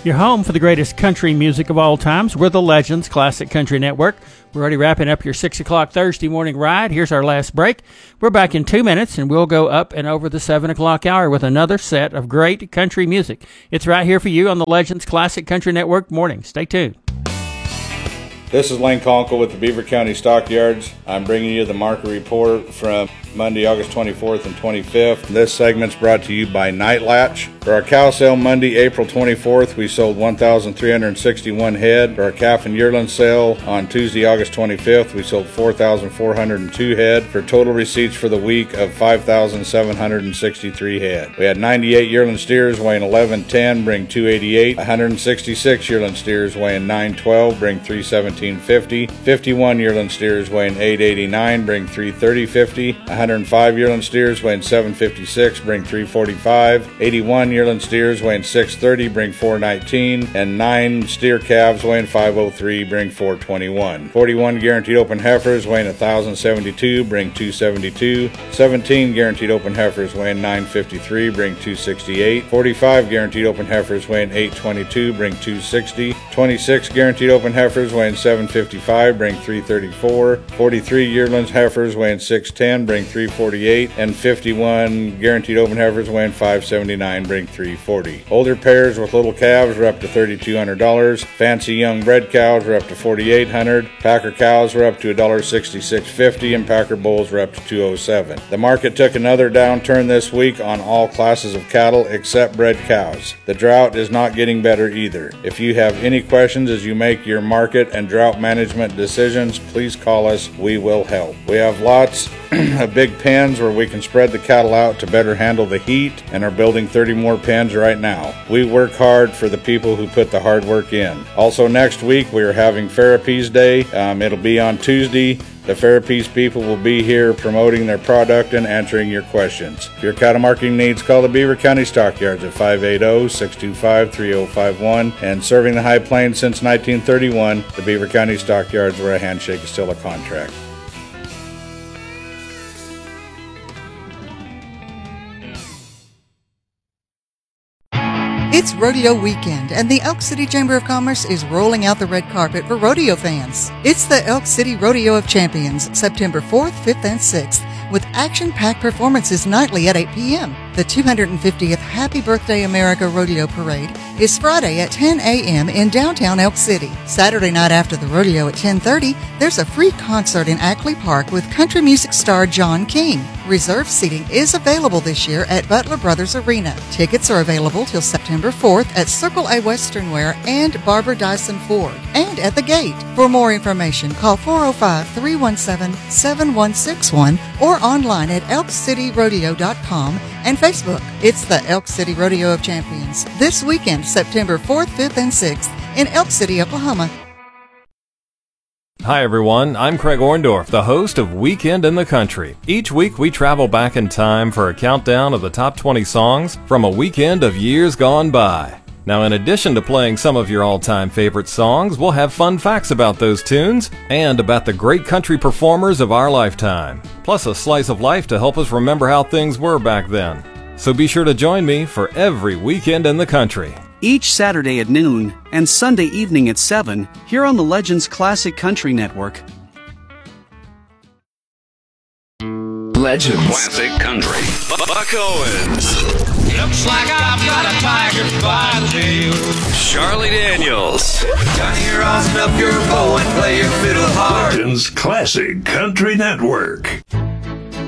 Your home for the greatest country music of all times. We're the Legends Classic Country Network. We're already wrapping up your 6 o'clock Thursday morning ride. Here's our last break. We're back in 2 minutes, and we'll go up and over the 7 o'clock hour with another set of great country music. It's right here for you on the Legends Classic Country Network morning. Stay tuned. This is Lane Conkle with the Beaver County Stockyards. I'm bringing you the market report from Monday, August 24th and 25th. This segment's brought to you by Night Latch. For our cow sale Monday, April 24th, we sold 1,361 head. For our calf and yearling sale on Tuesday, August 25th, we sold 4,402 head for total receipts for the week of 5,763 head. We had 98 yearling steers weighing 1110, bring 288. 166 yearling steers weighing 912, bring 317.50. 51 yearling steers weighing 889, bring 330.50. 105 yearling steers weighing 756, bring 345. 81 yearling steers weighing 630, bring 419. And 9 steer calves weighing 503, bring 421. 41 guaranteed open heifers weighing 1,072, bring 272. 17 guaranteed open heifers weighing 953, bring 268. 45 guaranteed open heifers weighing 822, bring 260. 26 guaranteed open heifers weighing 755, bring 334. 43 yearling heifers weighing 610, bring 348, and 51 guaranteed open heifers weighing 579, bring 340. Older pairs with little calves are up to $3,200. Fancy young bred cows are up to $4,800. Packer cows are up to $1.6650, and Packer bulls are up to $207. The market took another downturn this week on all classes of cattle except bred cows. The drought is not getting better either. If you have any questions as you make your market and drought management decisions, please call us. We will help. We have lots of big pens where we can spread the cattle out to better handle the heat, and are building 30 more pens right now. We work hard for the people who put the hard work in. Also next week we are having Therapies Day. It'll be on Tuesday. The Therapies people will be here promoting their product and answering your questions. If your cattle marketing needs, call the Beaver County Stockyards at 580-625-3051. And serving the High Plains since 1931, the Beaver County Stockyards, where a handshake is still a contract. It's rodeo weekend, and the Elk City Chamber of Commerce is rolling out the red carpet for rodeo fans. It's the Elk City Rodeo of Champions, September 4th, 5th, and 6th, with action-packed performances nightly at 8 p.m. The 250th Happy Birthday America Rodeo Parade is Friday at 10 a.m. in downtown Elk City. Saturday night after the rodeo at 10:30, there's a free concert in Ackley Park with country music star John King. Reserved seating is available this year at Butler Brothers Arena. Tickets are available till September 4th at Circle A Western Wear and Barbara Dyson Ford, and at the gate. For more information, call 405-317-7161 or online at elkcityrodeo.com and Facebook. It's the Elk City Rodeo of Champions this weekend, September 4th, 5th, and 6th in Elk City, Oklahoma. Hi everyone, I'm Craig Orndorff, the host of Weekend in the Country. Each week we travel back in time for a countdown of the top 20 songs from a weekend of years gone by. Now, in addition to playing some of your all-time favorite songs, we'll have fun facts about those tunes and about the great country performers of our lifetime, plus a slice of life to help us remember how things were back then. So be sure to join me for every Weekend in the Country. Each Saturday at noon and Sunday evening at 7 here on the Legends Classic Country Network. Legends Classic Country. Buck Owens. Looks like I've got a tiger by the tail. Charlie Daniels. Down here, rosin up your bow and play your fiddle hard. Legends Classic Country Network.